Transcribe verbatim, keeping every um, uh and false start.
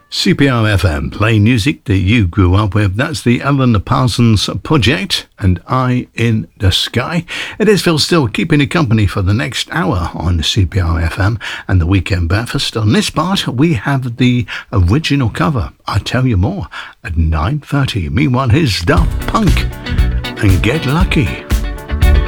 C P R F M, playing music that you grew up with. That's the Alan Parsons Project and Eye in the Sky. It is Phil Still keeping you company for the next hour on C P R F M and the Weekend Breakfast. On this part, we have the original cover. I'll tell you more at nine thirty. Meanwhile, here's Daft Punk and Get Lucky.